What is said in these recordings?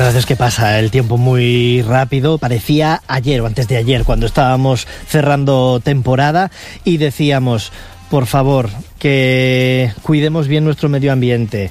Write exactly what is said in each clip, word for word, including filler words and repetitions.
verdad es que pasa el tiempo muy rápido. Parecía ayer o antes de ayer cuando estábamos cerrando temporada y decíamos, por favor, que cuidemos bien nuestro medio ambiente,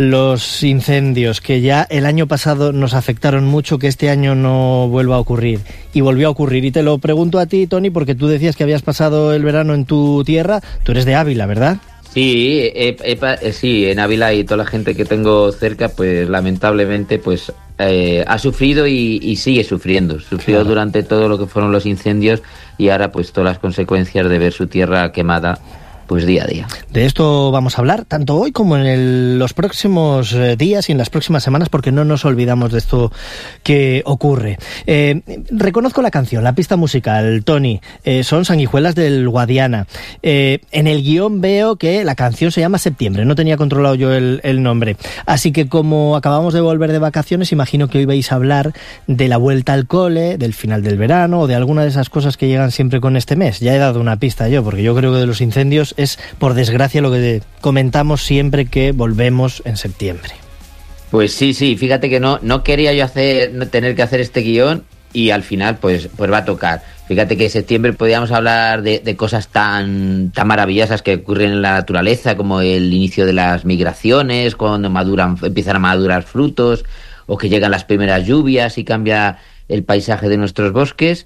los incendios que ya el año pasado nos afectaron mucho, que este año no vuelva a ocurrir. Y volvió a ocurrir. Y te lo pregunto a ti, Tony, porque tú decías que habías pasado el verano en tu tierra. Tú eres de Ávila, ¿verdad? Sí, he, he, sí, en Ávila y toda la gente que tengo cerca, pues lamentablemente, pues eh, ha sufrido y, y sigue sufriendo. Sufrió claro. durante todo lo que fueron los incendios y ahora pues todas las consecuencias de ver su tierra quemada, pues día a día. De esto vamos a hablar tanto hoy como en el, los próximos eh, días y en las próximas semanas, porque no nos olvidamos de esto que ocurre. Eh, reconozco la canción, la pista musical, Tony, eh, son Sanguijuelas del Guadiana. Eh, en el guión veo que la canción se llama Septiembre, no tenía controlado yo el, el nombre. Así que como acabamos de volver de vacaciones, imagino que hoy vais a hablar de la vuelta al cole, del final del verano o de alguna de esas cosas que llegan siempre con este mes. Ya he dado una pista yo, porque yo creo que de los incendios es, por desgracia, lo que comentamos siempre que volvemos en septiembre. Pues sí, sí, fíjate que no, no quería yo hacer, no tener que hacer este guión y al final pues, pues va a tocar. Fíjate que en septiembre podíamos hablar de, de cosas tan, tan maravillosas que ocurren en la naturaleza, como el inicio de las migraciones, cuando maduran, empiezan a madurar frutos, o que llegan las primeras lluvias y cambia el paisaje de nuestros bosques.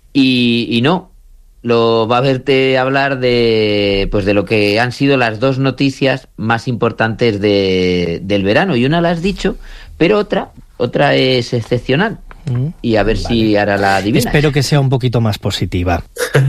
Y, y no, lo va a verte hablar de pues de lo que han sido las dos noticias más importantes de, del verano, y una la has dicho, pero otra otra es excepcional, mm, y a ver vale. si ahora la adivinas. Espero que sea un poquito más positiva.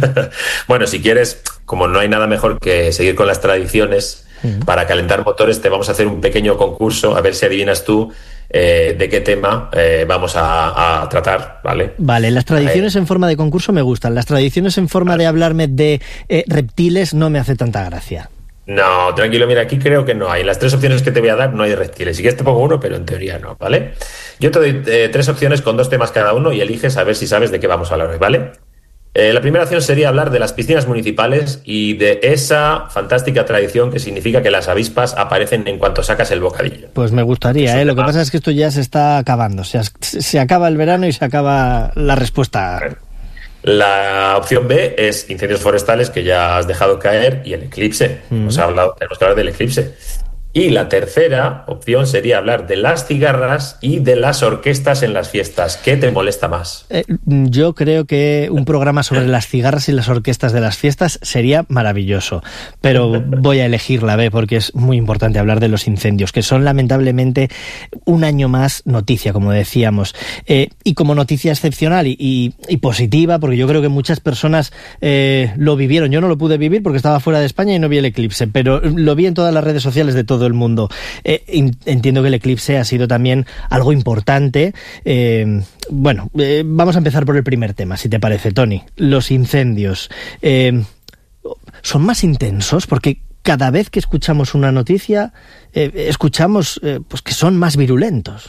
Bueno, si quieres, como no hay nada mejor que seguir con las tradiciones, mm. para calentar motores te vamos a hacer un pequeño concurso, a ver si adivinas tú Eh, de qué tema eh, vamos a, a tratar, ¿vale? Vale, las tradiciones eh. en forma de concurso me gustan. Las tradiciones en forma de hablarme de eh, reptiles no me hace tanta gracia. No, tranquilo, mira, aquí creo que no hay. Las tres opciones que te voy a dar no hay reptiles. Si quieres te pongo uno, pero en teoría no, ¿vale? Yo te doy eh, tres opciones con dos temas cada uno y eliges a ver si sabes de qué vamos a hablar hoy, ¿vale? Eh, la primera opción sería hablar de las piscinas municipales y de esa fantástica tradición que significa que las avispas aparecen en cuanto sacas el bocadillo. Pues me gustaría, ¿eh? Lo que pasa es que esto ya se está acabando. O sea, se acaba el verano y se acaba la respuesta. La opción B es incendios forestales, que ya has dejado caer, y el eclipse. Mm. Hemos hablado, tenemos que hablar del eclipse. Y la tercera opción sería hablar de las cigarras y de las orquestas en las fiestas. ¿Qué te molesta más? Eh, yo creo que un programa sobre las cigarras y las orquestas de las fiestas sería maravilloso, pero voy a elegir la B porque es muy importante hablar de los incendios, que son lamentablemente un año más noticia, como decíamos, eh, y como noticia excepcional y, y, y positiva, porque yo creo que muchas personas eh, lo vivieron. Yo no lo pude vivir porque estaba fuera de España y no vi el eclipse, pero lo vi en todas las redes sociales de todo el mundo. Eh, entiendo que el eclipse ha sido también algo importante. Eh, bueno, eh, vamos a empezar por el primer tema, si te parece, Tony. Los incendios. Eh, ¿Son más intensos? Porque cada vez que escuchamos una noticia, eh, escuchamos eh, pues que son más virulentos.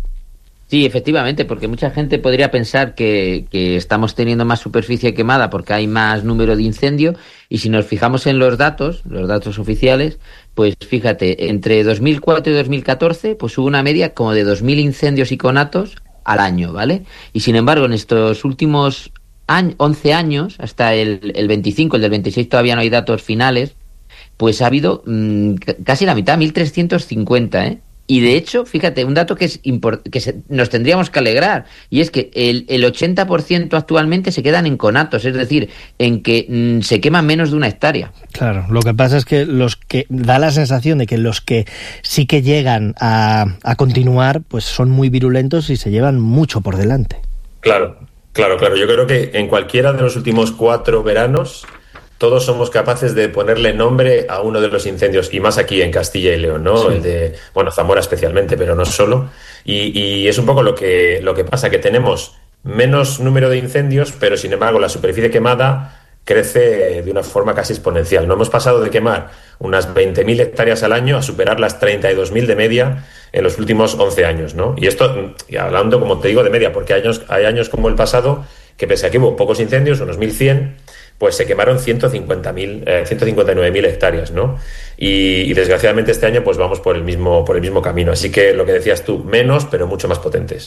Sí, efectivamente, porque mucha gente podría pensar que, que estamos teniendo más superficie quemada porque hay más número de incendios, y si nos fijamos en los datos, los datos oficiales, pues fíjate, entre dos mil cuatro y dos mil catorce pues hubo una media como de dos mil incendios y conatos al año, ¿vale? Y sin embargo, en estos últimos año, once años, hasta el, el veinticinco, el del veintiséis todavía no hay datos finales, pues ha habido mmm, casi la mitad, mil trescientos cincuenta, ¿eh? Y de hecho, fíjate, un dato que es import- que se, nos tendríamos que alegrar, y es que el, el ochenta por ciento actualmente se quedan en conatos, es decir, en que mmm, se queman menos de una hectárea. Claro, lo que pasa es que los que da la sensación de que los que sí que llegan a, a continuar, pues son muy virulentos y se llevan mucho por delante. Claro, claro, claro. Yo creo que en cualquiera de los últimos cuatro veranos todos somos capaces de ponerle nombre a uno de los incendios, y más aquí en Castilla y León, ¿no? Sí. El de, bueno, Zamora especialmente, pero no solo. Y, y es un poco lo que, lo que pasa, que tenemos menos número de incendios, pero sin embargo la superficie quemada crece de una forma casi exponencial. No hemos pasado de quemar unas veinte mil hectáreas al año a superar las treinta y dos mil de media en los últimos once años, ¿no? Y esto, y hablando, como te digo, de media, porque hay años, hay años como el pasado que, pese a que hubo pocos incendios, unos mil cien, pues se quemaron ciento cincuenta mil, eh, ciento cincuenta y nueve mil hectáreas, ¿no? Y, y desgraciadamente este año pues vamos por el mismo, por el mismo camino. Así que lo que decías tú, menos, pero mucho más potentes.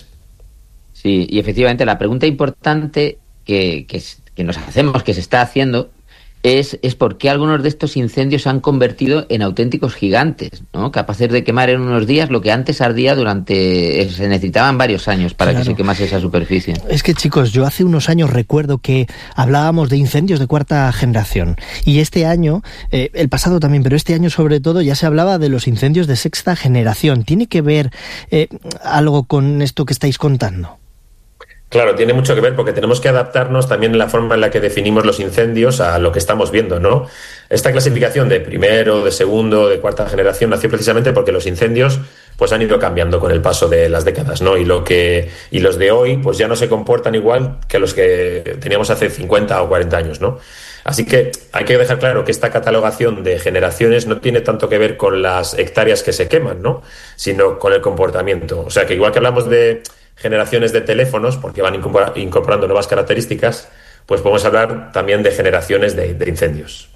Sí, y efectivamente la pregunta importante que, que, que nos hacemos, que se está haciendo, es, es por qué algunos de estos incendios se han convertido en auténticos gigantes, ¿no? Capaces de quemar en unos días lo que antes ardía durante... Se necesitaban varios años para claro. que se quemase esa superficie. Es que, chicos, yo hace unos años recuerdo que hablábamos de incendios de cuarta generación, y este año, eh, el pasado también, pero este año sobre todo, ya se hablaba de los incendios de sexta generación. ¿Tiene que ver eh, algo con esto que estáis contando? Claro, tiene mucho que ver porque tenemos que adaptarnos también en la forma en la que definimos los incendios a lo que estamos viendo, ¿no? Esta clasificación de primero, de segundo, de cuarta generación nació precisamente porque los incendios pues han ido cambiando con el paso de las décadas, ¿no? Y lo que y los de hoy pues ya no se comportan igual que los que teníamos hace cincuenta o cuarenta años, ¿no? Así que hay que dejar claro que esta catalogación de generaciones no tiene tanto que ver con las hectáreas que se queman, ¿no? Sino con el comportamiento. O sea, que igual que hablamos de generaciones de teléfonos, porque van incorporando nuevas características, pues podemos hablar también de generaciones de, de incendios.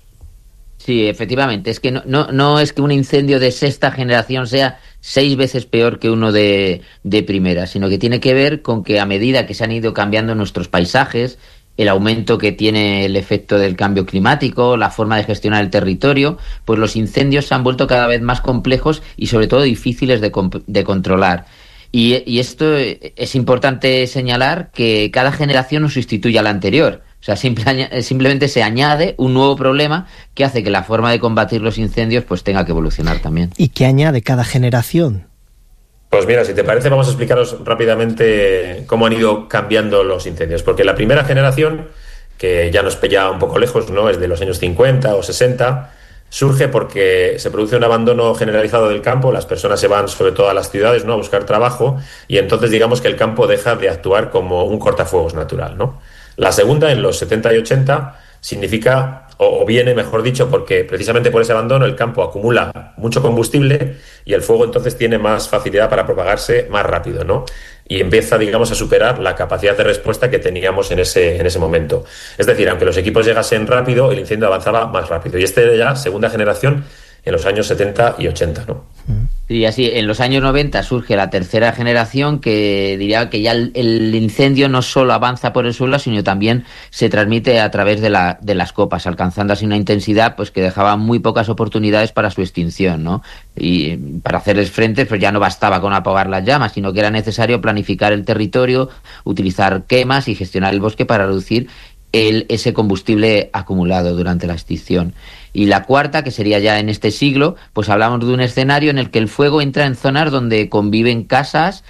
Sí, efectivamente. Es que no, no, no es que un incendio de sexta generación sea seis veces peor que uno de, de primera, sino que tiene que ver con que a medida que se han ido cambiando nuestros paisajes, el aumento que tiene el efecto del cambio climático, la forma de gestionar el territorio, pues los incendios se han vuelto cada vez más complejos y sobre todo difíciles de, de controlar. Y, y esto es importante señalar que cada generación no sustituye a la anterior. O sea, simple, simplemente se añade un nuevo problema que hace que la forma de combatir los incendios pues tenga que evolucionar también. ¿Y qué añade cada generación? Pues mira, si te parece, vamos a explicaros rápidamente cómo han ido cambiando los incendios. Porque la primera generación, que ya nos pilla un poco lejos, ¿no? Es de los años cincuenta o sesenta... surge porque se produce un abandono generalizado del campo, las personas se van sobre todo a las ciudades, ¿no? A buscar trabajo, y entonces digamos que el campo deja de actuar como un cortafuegos natural, ¿no? La segunda, en los setenta y ochenta, significa, o, o viene, mejor dicho, porque precisamente por ese abandono el campo acumula mucho combustible y el fuego entonces tiene más facilidad para propagarse más rápido, ¿no? Y empieza, digamos, a superar la capacidad de respuesta que teníamos en ese, en ese momento. Es decir, aunque los equipos llegasen rápido, el incendio avanzaba más rápido. Y este ya, segunda generación, en los años setenta y ochenta, ¿no? Y así, en los años noventa surge la tercera generación, que diría que ya el, el incendio no solo avanza por el suelo, sino también se transmite a través de, la, de las copas, alcanzando así una intensidad pues que dejaba muy pocas oportunidades para su extinción, ¿no? Y para hacerles frente pues ya no bastaba con apagar las llamas, sino que era necesario planificar el territorio, utilizar quemas y gestionar el bosque para reducir el, ese combustible acumulado durante la extinción. Y la cuarta, que sería ya en este siglo, pues hablamos de un escenario en el que el fuego entra en zonas donde conviven casas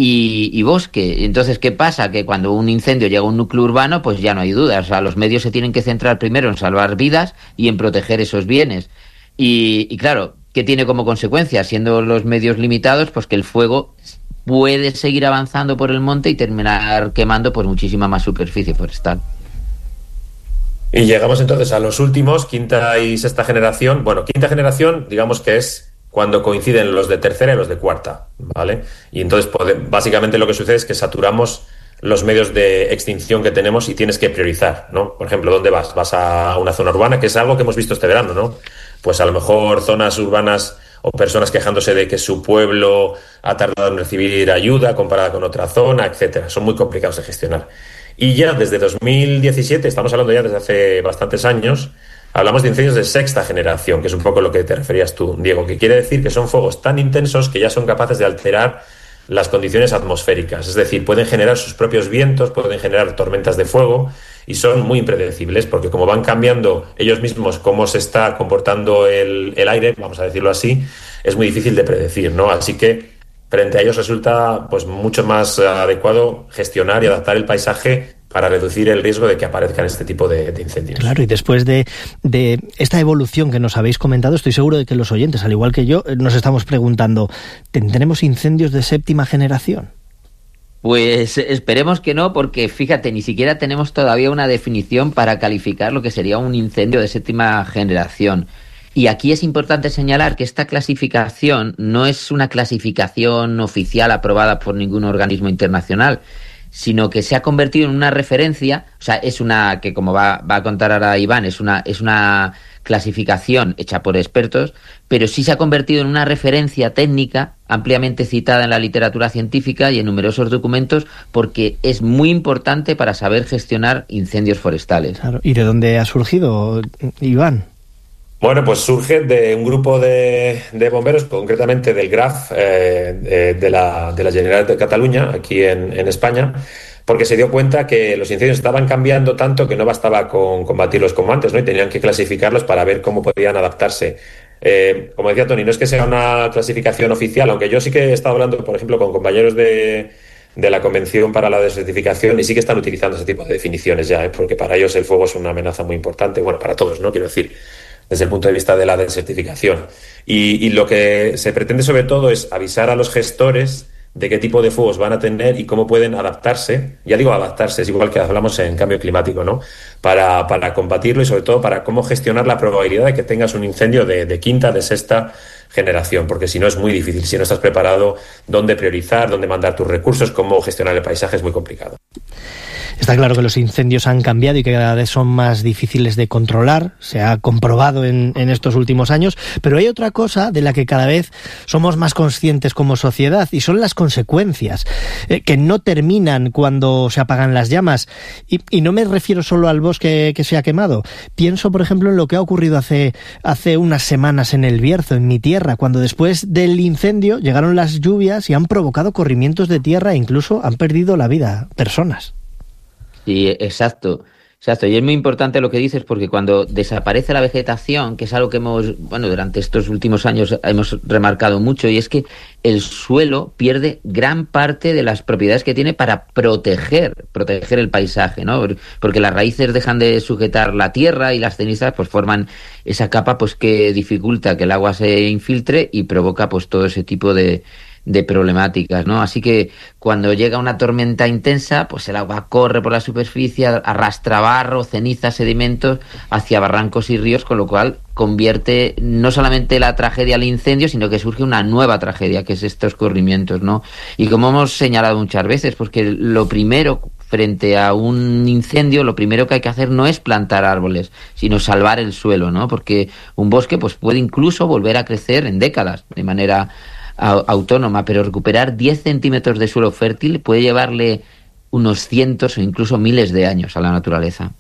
y, y bosque. Entonces, ¿qué pasa? Que cuando un incendio llega a un núcleo urbano, pues ya no hay duda. O sea, los medios se tienen que centrar primero en salvar vidas y en proteger esos bienes. Y, y claro, ¿qué tiene como consecuencia? Siendo los medios limitados, pues que el fuego puede seguir avanzando por el monte y terminar quemando pues muchísima más superficie forestal. Y llegamos entonces a los últimos, quinta y sexta generación. Bueno, quinta generación, digamos que es cuando coinciden los de tercera y los de cuarta, ¿vale? Y entonces, básicamente lo que sucede es que saturamos los medios de extinción que tenemos y tienes que priorizar, ¿no? Por ejemplo, ¿dónde vas? Vas a una zona urbana, que es algo que hemos visto este verano, ¿no? Pues a lo mejor zonas urbanas o personas quejándose de que su pueblo ha tardado en recibir ayuda comparada con otra zona, etcétera. Son muy complicados de gestionar. Y ya desde dos mil diecisiete, estamos hablando ya desde hace bastantes años, hablamos de incendios de sexta generación, que es un poco lo que te referías tú, Diego, que quiere decir que son fuegos tan intensos que ya son capaces de alterar las condiciones atmosféricas. Es decir, pueden generar sus propios vientos, pueden generar tormentas de fuego y son muy impredecibles porque como van cambiando ellos mismos cómo se está comportando el, el aire, vamos a decirlo así, es muy difícil de predecir, ¿no? Así que frente a ellos resulta pues mucho más adecuado gestionar y adaptar el paisaje para reducir el riesgo de que aparezcan este tipo de, de incendios. Claro, y después de, de esta evolución que nos habéis comentado, estoy seguro de que los oyentes, al igual que yo, nos estamos preguntando, ¿tendremos incendios de séptima generación? Pues esperemos que no, porque fíjate, ni siquiera tenemos todavía una definición para calificar lo que sería un incendio de séptima generación. Y aquí es importante señalar que esta clasificación no es una clasificación oficial aprobada por ningún organismo internacional, sino que se ha convertido en una referencia, o sea, es una, que como va, va a contar ahora Iván, es una, es una clasificación hecha por expertos, pero sí se ha convertido en una referencia técnica ampliamente citada en la literatura científica y en numerosos documentos, porque es muy importante para saber gestionar incendios forestales. Claro. ¿Y de dónde ha surgido, Iván? Bueno, pues surge de un grupo de, de bomberos, concretamente del Graf, eh, de, de, la, de la Generalitat de Cataluña, aquí en, en España, porque se dio cuenta que los incendios estaban cambiando tanto que no bastaba con combatirlos como antes, ¿no? Y tenían que clasificarlos para ver cómo podían adaptarse. Eh, como decía Tony, no es que sea una clasificación oficial, aunque yo sí que he estado hablando, por ejemplo, con compañeros de, de la Convención para la Desertificación y sí que están utilizando ese tipo de definiciones ya, ¿eh? Porque para ellos el fuego es una amenaza muy importante, bueno, para todos, ¿no? Quiero decir, desde el punto de vista de la desertificación. Y, y lo que se pretende sobre todo es avisar a los gestores de qué tipo de fuegos van a tener y cómo pueden adaptarse. Ya digo adaptarse, es igual que hablamos en cambio climático, ¿no? Para, para combatirlo y sobre todo para cómo gestionar la probabilidad de que tengas un incendio de, de quinta, de sexta generación, porque si no es muy difícil. Si no estás preparado, dónde priorizar, dónde mandar tus recursos, cómo gestionar el paisaje es muy complicado. Está claro que los incendios han cambiado y que cada vez son más difíciles de controlar, se ha comprobado en, en estos últimos años, pero hay otra cosa de la que cada vez somos más conscientes como sociedad y son las consecuencias, eh, que no terminan cuando se apagan las llamas. Y, y no me refiero solo al bosque que se ha quemado. Pienso, por ejemplo, en lo que ha ocurrido hace, hace unas semanas en El Bierzo, en mi tierra, cuando después del incendio llegaron las lluvias y han provocado corrimientos de tierra e incluso han perdido la vida personas. Sí, exacto, exacto. Y es muy importante lo que dices, porque cuando desaparece la vegetación, que es algo que hemos, bueno, durante estos últimos años hemos remarcado mucho, y es que el suelo pierde gran parte de las propiedades que tiene para proteger, proteger el paisaje, ¿no? Porque las raíces dejan de sujetar la tierra y las cenizas pues forman esa capa pues que dificulta que el agua se infiltre y provoca pues todo ese tipo de de problemáticas, ¿no? Así que cuando llega una tormenta intensa, pues el agua corre por la superficie, arrastra barro, cenizas, sedimentos hacia barrancos y ríos, con lo cual convierte no solamente la tragedia al incendio, sino que surge una nueva tragedia, que es estos corrimientos, ¿no? Y como hemos señalado muchas veces, porque lo primero frente a un incendio, lo primero que hay que hacer no es plantar árboles, sino salvar el suelo, ¿no? Porque un bosque pues puede incluso volver a crecer en décadas, de manera autónoma, pero recuperar diez centímetros de suelo fértil puede llevarle unos cientos o incluso miles de años a la naturaleza.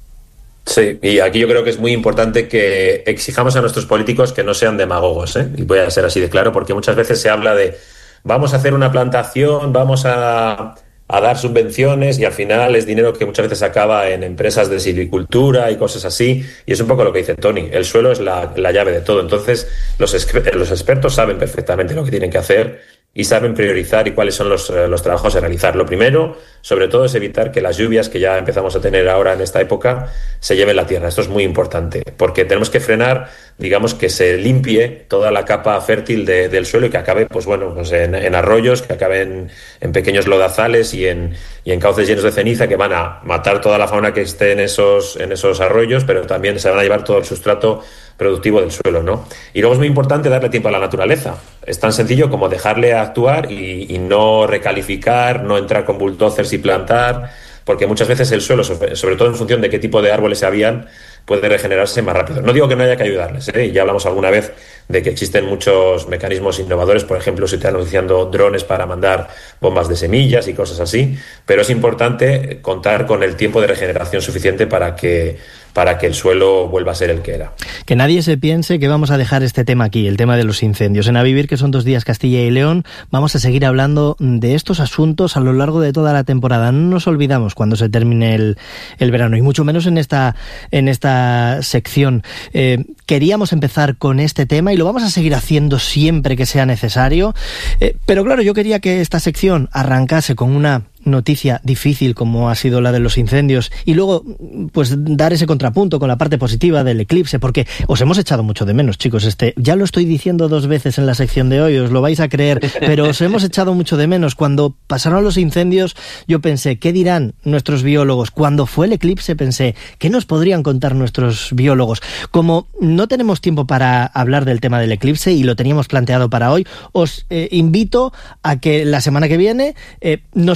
Sí, y aquí yo creo que es muy importante que exijamos a nuestros políticos que no sean demagogos, ¿eh? Y voy a ser así de claro, porque muchas veces se habla de vamos a hacer una plantación, vamos a, a dar subvenciones y al final es dinero que muchas veces acaba en empresas de silvicultura y cosas así, y es un poco lo que dice Tony, el suelo es la, la llave de todo. Entonces los, los expertos saben perfectamente lo que tienen que hacer y saben priorizar y cuáles son los, los trabajos a realizar. Lo primero, sobre todo, es evitar que las lluvias que ya empezamos a tener ahora en esta época se lleven la tierra. Esto es muy importante, porque tenemos que frenar, digamos, que se limpie toda la capa fértil de, del suelo y que acabe, pues bueno, pues en, en arroyos, que acabe en, en pequeños lodazales y en, y en cauces llenos de ceniza que van a matar toda la fauna que esté en esos, en esos arroyos, pero también se van a llevar todo el sustrato productivo del suelo, ¿no? Y luego es muy importante darle tiempo a la naturaleza. Es tan sencillo como dejarle actuar y, y no recalificar, no entrar con bulldozers y plantar, porque muchas veces el suelo, sobre, sobre todo en función de qué tipo de árboles habían, puede regenerarse más rápido. No digo que no haya que ayudarles, ¿eh? Ya hablamos alguna vez de que existen muchos mecanismos innovadores, por ejemplo, se están anunciando drones para mandar bombas de semillas y cosas así, pero es importante contar con el tiempo de regeneración suficiente para que para que el suelo vuelva a ser el que era. Que nadie se piense que vamos a dejar este tema aquí, el tema de los incendios. En A Vivir, que son dos días Castilla y León, vamos a seguir hablando de estos asuntos a lo largo de toda la temporada. No nos olvidamos cuando se termine el, el verano, y mucho menos en esta, en esta sección. Eh, queríamos empezar con este tema y lo vamos a seguir haciendo siempre que sea necesario. Eh, pero claro, yo quería que esta sección arrancase con una noticia difícil como ha sido la de los incendios y luego pues dar ese contrapunto con la parte positiva del eclipse, porque os hemos echado mucho de menos, chicos. Este ya lo estoy diciendo dos veces en la sección de hoy, os lo vais a creer, pero os hemos echado mucho de menos. Cuando pasaron los incendios yo pensé, ¿qué dirán nuestros biólogos? Cuando fue el eclipse pensé, ¿qué nos podrían contar nuestros biólogos? Como no tenemos tiempo para hablar del tema del eclipse y lo teníamos planteado para hoy, os eh, invito a que la semana que viene eh, nos contéis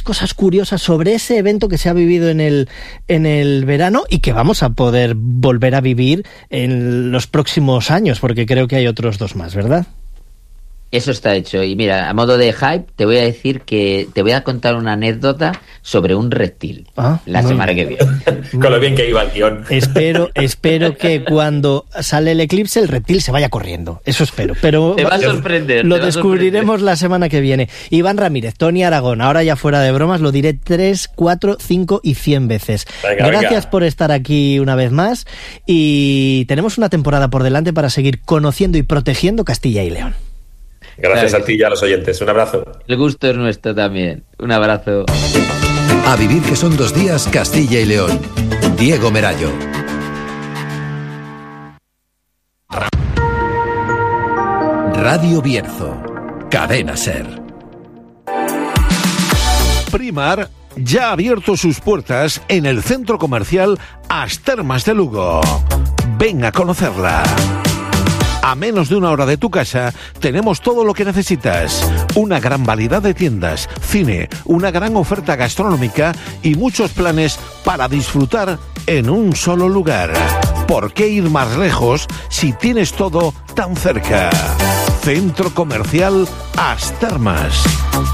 cosas curiosas sobre ese evento que se ha vivido en el, en el verano y que vamos a poder volver a vivir en los próximos años, porque creo que hay otros dos más, ¿verdad? Eso está hecho. Y mira, a modo de hype, te voy a decir que te voy a contar una anécdota sobre un reptil ah, la no, semana que viene. Con lo bien que iba el guión. Espero, espero que cuando sale el eclipse el reptil se vaya corriendo. Eso espero. Pero te va a sorprender. Lo descubriremos la semana que viene. Iván Ramírez, Tony Aragón, ahora ya fuera de bromas, lo diré tres, cuatro, cinco y cien veces. Venga, Gracias venga. por estar aquí una vez más y tenemos una temporada por delante para seguir conociendo y protegiendo Castilla y León. Gracias claro. a ti y a los oyentes. Un abrazo. El gusto es nuestro también. Un abrazo. A vivir que son dos días Castilla y León. Diego Merallo. Radio Bierzo. Cadena Ser. Primar ya ha abierto sus puertas en el centro comercial As Termas de Lugo. Ven a conocerla. A menos de una hora de tu casa, tenemos todo lo que necesitas. Una gran variedad de tiendas, cine, una gran oferta gastronómica y muchos planes para disfrutar en un solo lugar. ¿Por qué ir más lejos si tienes todo tan cerca? Centro Comercial As Termas.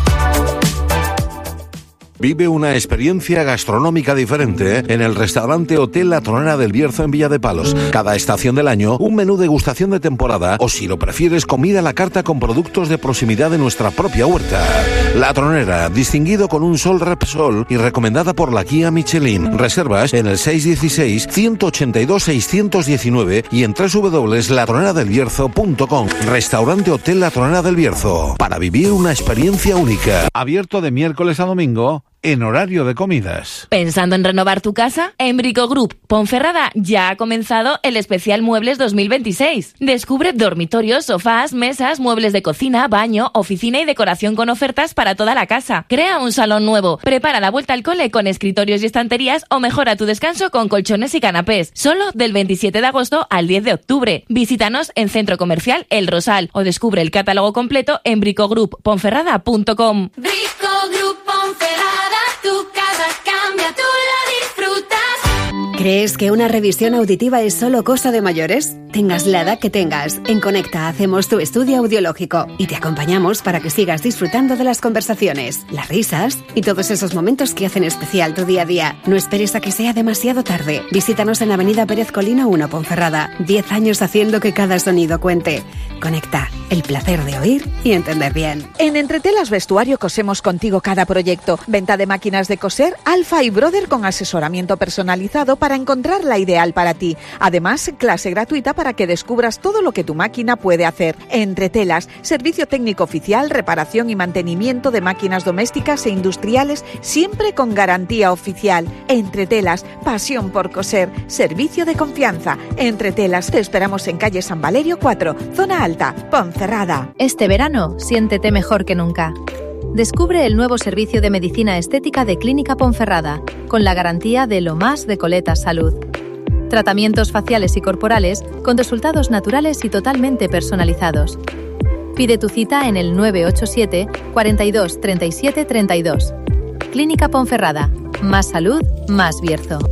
Vive una experiencia gastronómica diferente en el restaurante Hotel La Tronera del Bierzo en Villa de Palos. Cada estación del año, un menú degustación de temporada o, si lo prefieres, comida a la carta con productos de proximidad de nuestra propia huerta. La Tronera, distinguido con un Sol Repsol y recomendada por la guía Michelin. Reservas en el seis uno seis, uno ocho dos, seis uno nueve y en doble u doble u doble u punto la tronera del bierzo punto com. Restaurante Hotel La Tronera del Bierzo. Para vivir una experiencia única. Abierto de miércoles a domingo en horario de comidas. ¿Pensando en renovar tu casa? En Brico Group Ponferrada ya ha comenzado el especial Muebles dos mil veintiséis. Descubre dormitorios, sofás, mesas, muebles de cocina, baño, oficina y decoración con ofertas para toda la casa. Crea un salón nuevo, prepara la vuelta al cole con escritorios y estanterías o mejora tu descanso con colchones y canapés. Solo del veintisiete de agosto al diez de octubre. Visítanos en Centro Comercial El Rosal o descubre el catálogo completo en brico group ponferrada punto com. Brico Group Ponferrada, tu casa cambia, tú la disfrutas. ¿Crees que una revisión auditiva es solo cosa de mayores? Tengas la edad que tengas, en Conecta hacemos tu estudio audiológico y te acompañamos para que sigas disfrutando de las conversaciones, las risas y todos esos momentos que hacen especial tu día a día. No esperes a que sea demasiado tarde. Visítanos en Avenida Pérez Colino uno, Ponferrada. Diez años haciendo que cada sonido cuente. Conecta, el placer de oír y entender bien. En Entretelas Vestuario cosemos contigo cada proyecto. Venta de máquinas de coser Alfa y Brother con asesoramiento personalizado para encontrar la ideal para ti. Además, clase gratuita para que descubras todo lo que tu máquina puede hacer. Entretelas, servicio técnico oficial, reparación y mantenimiento de máquinas domésticas e industriales, siempre con garantía oficial. Entretelas, pasión por coser, servicio de confianza. Entretelas, te esperamos en calle San Valerio cuatro, zona alta, Ponferrada. Este verano, siéntete mejor que nunca. Descubre el nuevo servicio de medicina estética de Clínica Ponferrada, con la garantía de lo más de Coletas Salud. Tratamientos faciales y corporales con resultados naturales y totalmente personalizados. Pide tu cita en el nueve ocho siete, cuarenta y dos, treinta y siete, treinta y dos. Clínica Ponferrada. Más salud, más Bierzo.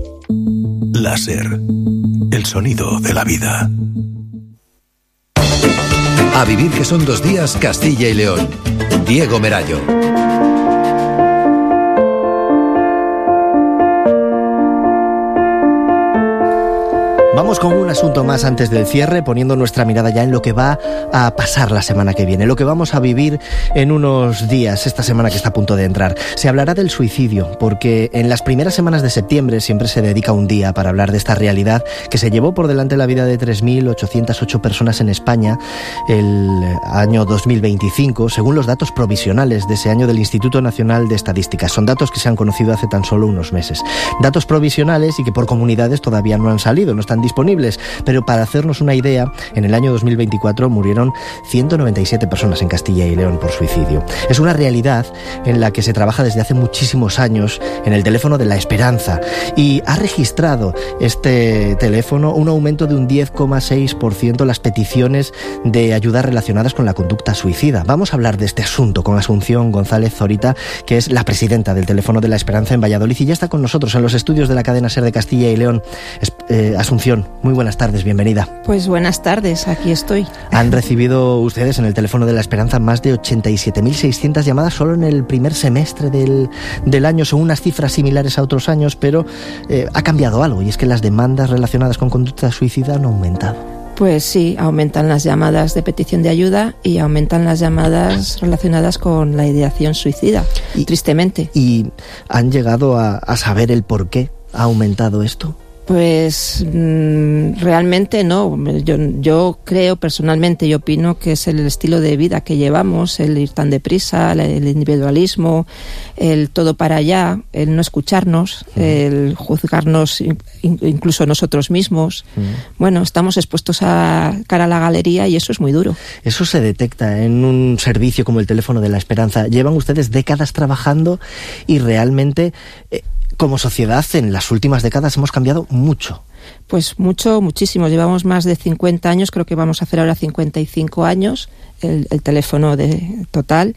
Láser. El sonido de la vida. A vivir que son dos días Castilla y León. Diego Merallo. Vamos con un asunto más antes del cierre, poniendo nuestra mirada ya en lo que va a pasar la semana que viene, lo que vamos a vivir en unos días, esta semana que está a punto de entrar. Se hablará del suicidio, porque en las primeras semanas de septiembre siempre se dedica un día para hablar de esta realidad que se llevó por delante la vida de tres mil ochocientas ocho personas en España el año dos mil veinticinco, según los datos provisionales de ese año del Instituto Nacional de Estadística. Son datos que se han conocido hace tan solo unos meses. Datos provisionales y que por comunidades todavía no han salido, no están disponibles disponibles, pero para hacernos una idea, en el año dos mil veinticuatro murieron ciento noventa y siete personas en Castilla y León por suicidio. Es una realidad en la que se trabaja desde hace muchísimos años en el teléfono de la esperanza, y ha registrado este teléfono un aumento de un diez coma seis por ciento las peticiones de ayuda relacionadas con la conducta suicida. Vamos a hablar de este asunto con Asunción González Zorita, que es la presidenta del teléfono de la esperanza en Valladolid, y ya está con nosotros en los estudios de la cadena SER de Castilla y León. Eh, Asunción, muy buenas tardes, bienvenida. Pues buenas tardes, aquí estoy. Han recibido ustedes en el teléfono de la esperanza más de ochenta y siete mil seiscientas llamadas solo en el primer semestre del, del año. Son unas cifras similares a otros años, pero eh, ha cambiado algo, y es que las demandas relacionadas con conducta suicida han aumentado. Pues sí, aumentan las llamadas de petición de ayuda y aumentan las llamadas relacionadas con la ideación suicida, y, tristemente. ¿Y han llegado a, a saber el por qué ha aumentado esto? Pues mmm, realmente no. Yo, yo creo personalmente y opino que es el estilo de vida que llevamos, el ir tan deprisa, el individualismo, el todo para allá, el no escucharnos, uh-huh. el juzgarnos incluso nosotros mismos. Uh-huh. Bueno, estamos expuestos a cara a la galería y eso es muy duro. Eso se detecta en un servicio como el teléfono de la esperanza. Llevan ustedes décadas trabajando y realmente... Eh, como sociedad, en las últimas décadas hemos cambiado mucho. Pues mucho, muchísimo. Llevamos más de cincuenta años, creo que vamos a hacer ahora cincuenta y cinco años, el, el teléfono de total.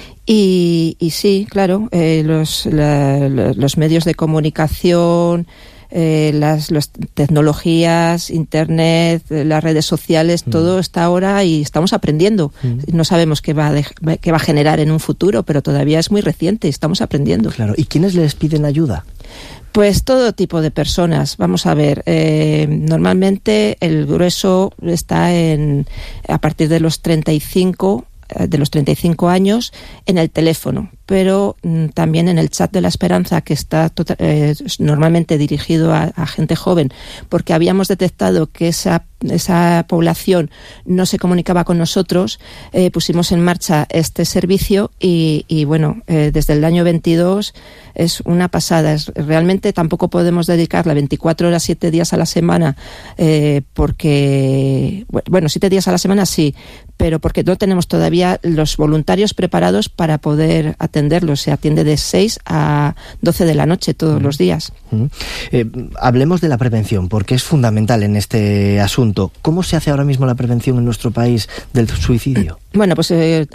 Y, y sí, claro, eh, los, la, los medios de comunicación, eh, las, las tecnologías, internet, las redes sociales, mm. todo está ahora y estamos aprendiendo. Mm. No sabemos qué va, a de, qué va a generar en un futuro, pero todavía es muy reciente, estamos aprendiendo. Claro. ¿Y quiénes les piden ayuda? Pues todo tipo de personas. Vamos a ver, eh, normalmente el grueso está en a partir de los treinta y cinco de los treinta y cinco años en el teléfono, pero mm, también en el chat de la esperanza, que está tota- eh, normalmente dirigido a, a gente joven, porque habíamos detectado que esa esa población no se comunicaba con nosotros. Eh, pusimos en marcha este servicio y, y bueno, eh, desde el año veintidós es una pasada. Es, realmente tampoco podemos dedicarle veinticuatro horas, siete días a la semana, eh, porque, bueno, siete días a la semana sí, pero porque no tenemos todavía los voluntarios preparados para poder atenderlos. Se atiende de seis a doce de la noche todos mm. los días. Mm. Eh, hablemos de la prevención, porque es fundamental en este asunto. ¿Cómo se hace ahora mismo la prevención en nuestro país del suicidio? Bueno, pues eh,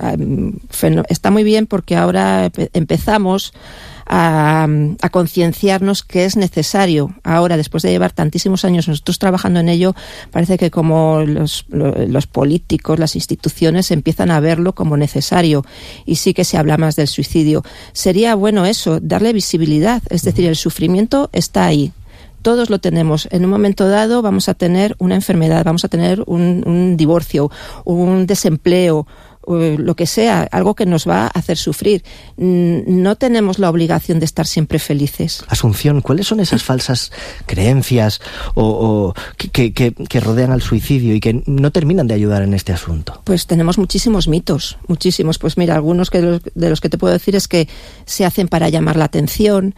está muy bien, porque ahora empezamos a, a concienciarnos que es necesario. Ahora, después de llevar tantísimos años nosotros trabajando en ello, parece que como los, los políticos, las instituciones empiezan a verlo como necesario, y sí que se habla más del suicidio. Sería bueno eso, darle visibilidad, es decir, el sufrimiento está ahí. Todos lo tenemos. En un momento dado vamos a tener una enfermedad, vamos a tener un, un divorcio, un desempleo, lo que sea, algo que nos va a hacer sufrir. No tenemos la obligación de estar siempre felices. Asunción, ¿cuáles son esas falsas creencias o, o que, que, que rodean al suicidio y que no terminan de ayudar en este asunto? Pues tenemos muchísimos mitos, muchísimos. Pues mira, algunos que los, de los que te puedo decir es que se hacen para llamar la atención,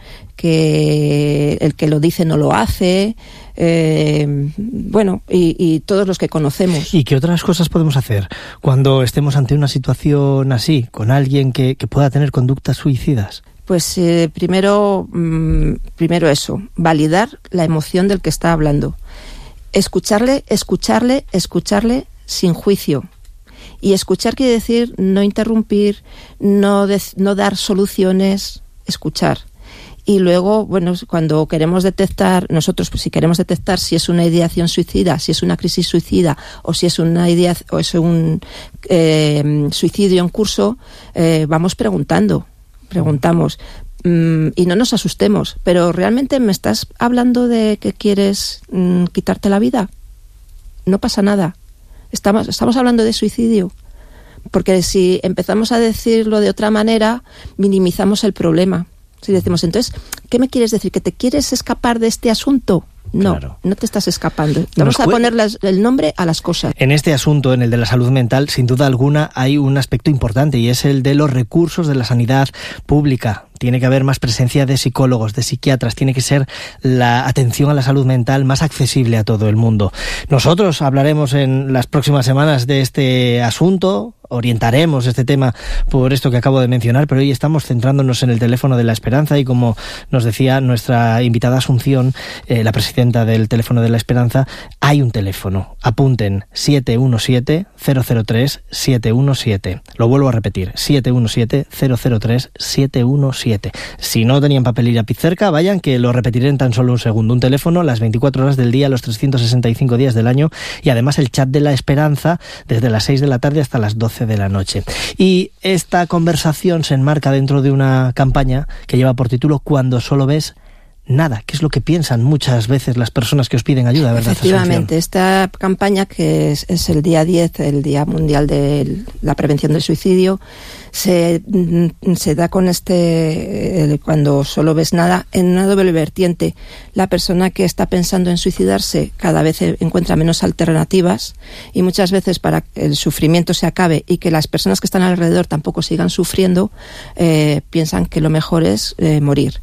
que el que lo dice no lo hace, eh, bueno, y, y todos los que conocemos. ¿Y qué otras cosas podemos hacer cuando estemos ante una situación así, con alguien que, que pueda tener conductas suicidas? Pues eh, primero, mmm, primero eso, validar la emoción del que está hablando. Escucharle, escucharle, escucharle sin juicio. Y escuchar quiere decir no interrumpir, no, de, no dar soluciones, escuchar. Y luego, bueno, cuando queremos detectar, nosotros pues si queremos detectar si es una ideación suicida, si es una crisis suicida o si es una idea o es un eh, suicidio en curso, eh, vamos preguntando, preguntamos mm, y no nos asustemos. Pero ¿realmente me estás hablando de que quieres mm, quitarte la vida? No pasa nada. Estamos, estamos hablando de suicidio. Porque si empezamos a decirlo de otra manera, minimizamos el problema. Si decimos, entonces, ¿qué me quieres decir? ¿Que te quieres escapar de este asunto? No, claro. no te estás escapando. Vamos Nos a cue- poner las- el nombre a las cosas. En este asunto, en el de la salud mental, sin duda alguna hay un aspecto importante y es el de los recursos de la sanidad pública. Tiene que haber más presencia de psicólogos, de psiquiatras, tiene que ser la atención a la salud mental más accesible a todo el mundo. Nosotros hablaremos en las próximas semanas de este asunto, orientaremos este tema por esto que acabo de mencionar, pero hoy estamos centrándonos en el teléfono de la esperanza y como nos decía nuestra invitada Asunción, eh, la presidenta del teléfono de la esperanza, hay un teléfono. Apunten siete uno siete, cero cero tres, siete uno siete. Lo vuelvo a repetir, siete uno siete, cero cero tres, siete uno siete. Si no tenían papel y lápiz cerca, vayan que lo repetiré en tan solo un segundo. Un teléfono las veinticuatro horas del día, los trescientos sesenta y cinco días del año y además el chat de la esperanza desde las seis de la tarde hasta las doce de la noche. Y esta conversación se enmarca dentro de una campaña que lleva por título Cuando solo ves nada, que es lo que piensan muchas veces las personas que os piden ayuda, ¿verdad? Efectivamente, esta campaña que es, es el día diez, el Día Mundial de la Prevención del Suicidio, se, se da con este, eh, cuando solo ves nada, en una doble vertiente. La persona que está pensando en suicidarse cada vez encuentra menos alternativas y muchas veces para que el sufrimiento se acabe y que las personas que están alrededor tampoco sigan sufriendo, eh, piensan que lo mejor es eh, morir.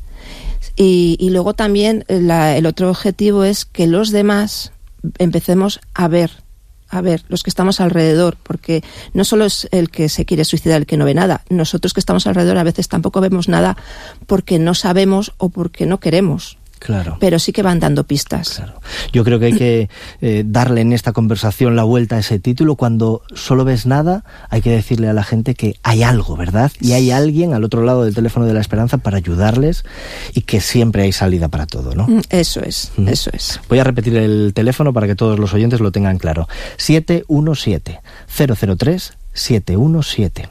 Y, y luego también la, el otro objetivo es que los demás empecemos a ver, a ver, los que estamos alrededor, porque no solo es el que se quiere suicidar el que no ve nada, nosotros que estamos alrededor a veces tampoco vemos nada porque no sabemos o porque no queremos. Claro. Pero sí que van dando pistas. Claro. Yo creo que hay que eh, darle en esta conversación la vuelta a ese título. Cuando solo ves nada, hay que decirle a la gente que hay algo, ¿verdad? Y hay alguien al otro lado del teléfono de la esperanza para ayudarles y que siempre hay salida para todo, ¿no? Eso es, mm. eso es. Voy a repetir el teléfono para que todos los oyentes lo tengan claro. siete uno siete, cero cero tres, siete uno siete.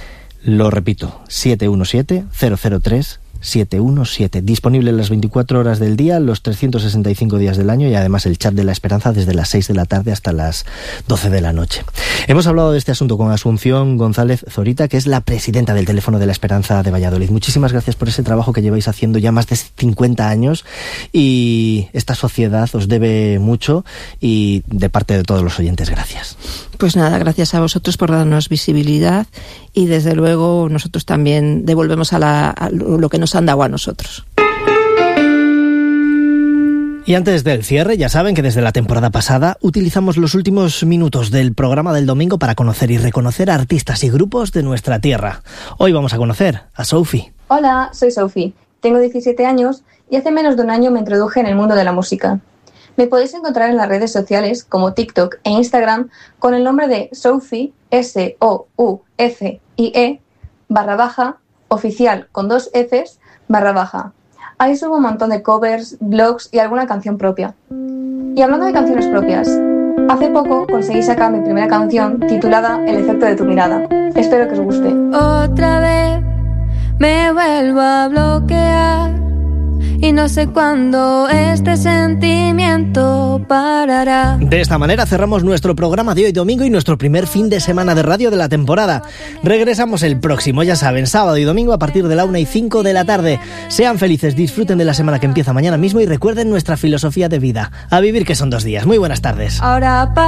Lo repito, siete uno siete, cero cero tres, siete uno siete. Disponible las veinticuatro horas del día, los trescientos sesenta y cinco días del año y además el chat de la esperanza desde las seis de la tarde hasta las doce de la noche. Hemos hablado de este asunto con Asunción González Zorita, que es la presidenta del Teléfono de la Esperanza de Valladolid. Muchísimas gracias por ese trabajo que lleváis haciendo ya más de cincuenta años y esta sociedad os debe mucho y de parte de todos los oyentes, gracias. Pues nada, gracias a vosotros por darnos visibilidad y desde luego nosotros también devolvemos a, la, a lo que nos han dado a nosotros. Y antes del cierre, ya saben que desde la temporada pasada utilizamos los últimos minutos del programa del domingo para conocer y reconocer a artistas y grupos de nuestra tierra. Hoy vamos a conocer a Sophie. Hola, soy Sophie, tengo diecisiete años y hace menos de un año me introduje en el mundo de la música. Me podéis encontrar en las redes sociales como TikTok e Instagram con el nombre de Sophie, S O U F I E, barra baja, oficial con dos Fs, barra baja. Ahí subo un montón de covers, blogs y alguna canción propia. Y hablando de canciones propias, hace poco conseguí sacar mi primera canción titulada El efecto de tu mirada. Espero que os guste. Otra vez me vuelvo a bloquear y no sé cuándo este sentimiento parará. De esta manera cerramos nuestro programa de hoy domingo y nuestro primer fin de semana de radio de la temporada. Regresamos el próximo, ya saben, sábado y domingo a partir de la una y cinco de la tarde. Sean felices, disfruten de la semana que empieza mañana mismo y recuerden nuestra filosofía de vida. A vivir que son dos días. Muy buenas tardes. Ahora